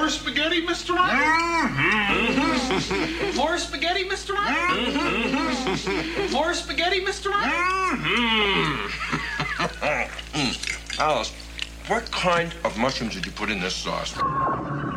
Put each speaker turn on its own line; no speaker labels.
More spaghetti, Mr. Ryan? Mm-hmm. More spaghetti, Mr. Ryan? Mm-hmm. More spaghetti, Mr. Ryan?
Mm-hmm. Alice, what kind of mushrooms did you put in this sauce?